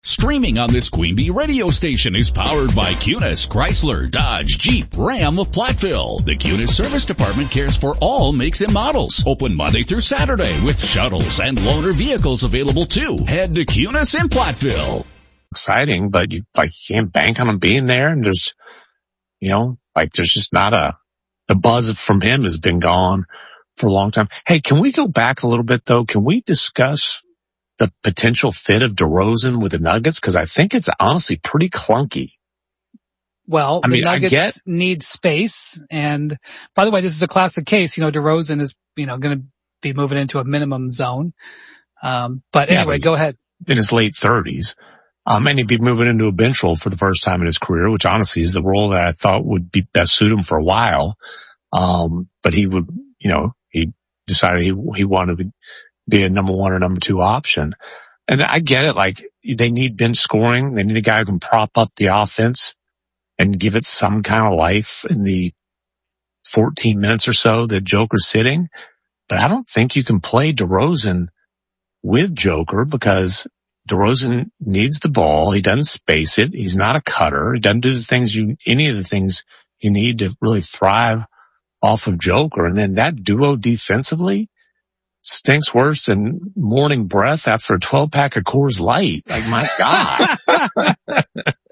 Streaming on this Queen Bee radio station is powered by Cunis, Chrysler, Dodge, Jeep, Ram of Platteville. The Cunis Service Department cares for all makes and models. Open Monday through Saturday with shuttles and loaner vehicles available too. Head to Cunis in Platteville. Exciting, but you can't bank on him being there, and there's just not the buzz from him has been gone for a long time. Hey, can we go back a little bit though? Can we discuss the potential fit of DeRozan with the Nuggets? Cause I think it's honestly pretty clunky. Well, the Nuggets need space. And by the way, this is a classic case. DeRozan is, going to be moving into a minimum zone. But anyway, go ahead. In his late 30s. And he'd be moving into a bench role for the first time in his career, which honestly is the role that I thought would be best suit him for a while. But he would, he decided he wanted to be a number one or number two option. And I get it. They need bench scoring. They need a guy who can prop up the offense and give it some kind of life in the 14 minutes or so that Joker's sitting. But I don't think you can play DeRozan with Joker because DeRozan needs the ball. He doesn't space it. He's not a cutter. He doesn't do any of the things you need to really thrive off of Joker. And then that duo defensively stinks worse than morning breath after a 12-pack of Coors Light. My God.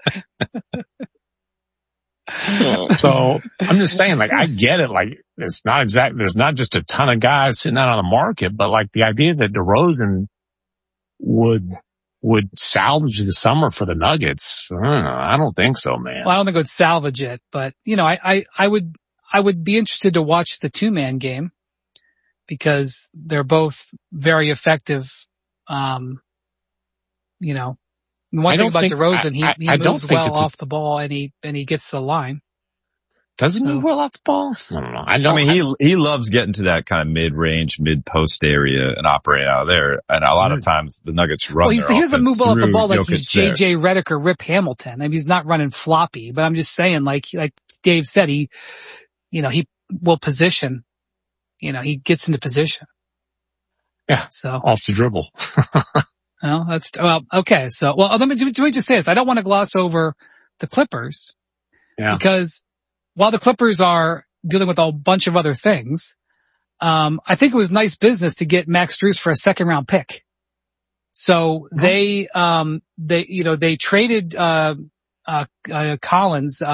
So I'm just saying, I get it. It's not exact. There's not just a ton of guys sitting out on the market, but the idea that DeRozan would salvage the summer for the Nuggets. I don't think so, man. Well, I don't think it would salvage it, but I would be interested to watch the 2-man game because they're both very effective. One thing about DeRozan, he moves well off the ball and he gets to the line. Does he move well off the ball? I don't know. He loves getting to that kind of mid-range, mid-post area and operating out of there. And a lot of times the Nuggets run he doesn't move well off the ball like he's J.J. Redick or Rip Hamilton. I mean, he's not running floppy, but I'm just saying, like Dave said, he will position. He gets into position. Yeah. So off the dribble. Okay. So, let me just say this. I don't want to gloss over the Clippers. Yeah. Because while the Clippers are dealing with a bunch of other things, I think it was nice business to get Max Strus for a 2nd-round pick. So they traded, Collins,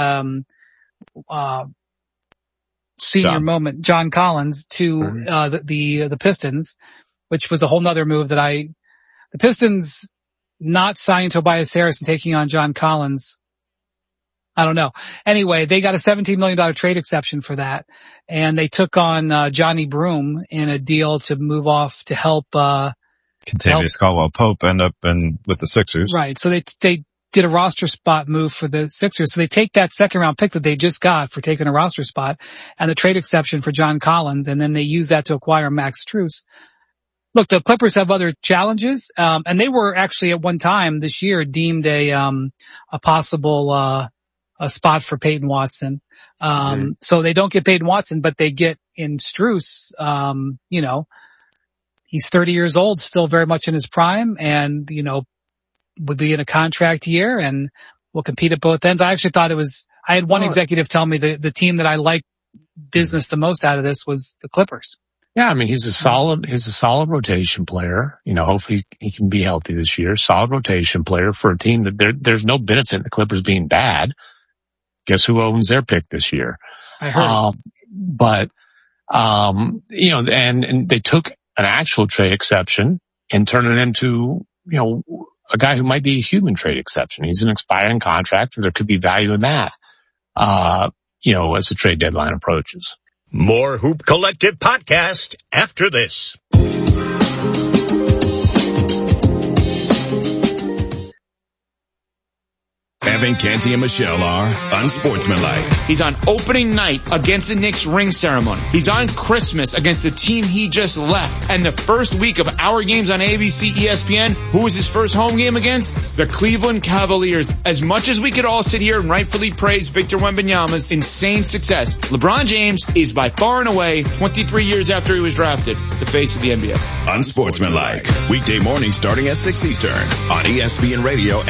John Collins to, the Pistons, which was a whole nother move that the Pistons not signing Tobias Harris and taking on John Collins. I don't know. Anyway, they got a $17 million trade exception for that. And they took on, Johnny Broome in a deal to move off to help, Kentavious Caldwell-Pope end up with the Sixers. Right. So they did a roster spot move for the Sixers. So they take that 2nd-round pick that they just got for taking a roster spot and the trade exception for John Collins. And then they use that to acquire Max Strus. Look, the Clippers have other challenges. And they were actually at one time this year deemed a possible, a spot for Peyton Watson. So they don't get Peyton Watson, but they get in Strus. He's 30 years old, still very much in his prime and, would be in a contract year and will compete at both ends. I actually thought I had one executive tell me the team that I liked business the most out of this was the Clippers. Yeah. I mean, he's a solid rotation player. Hopefully he can be healthy this year. Solid rotation player for a team that there's no benefit in the Clippers being bad. Guess who owns their pick this year? I heard. And they took an actual trade exception and turned it into, a guy who might be a human trade exception. He's an expiring contract, and there could be value in that, as the trade deadline approaches. More Hoop Collective podcast after this. Evan Canty and Michelle are unsportsmanlike. He's on opening night against the Knicks ring ceremony. He's on Christmas against the team he just left. And the first week of our games on ABC, ESPN, who was his first home game against? The Cleveland Cavaliers. As much as we could all sit here and rightfully praise Victor Wembanyama's insane success, LeBron James is by far and away, 23 years after he was drafted, the face of the NBA. Unsportsmanlike. Weekday morning starting at 6 Eastern on ESPN Radio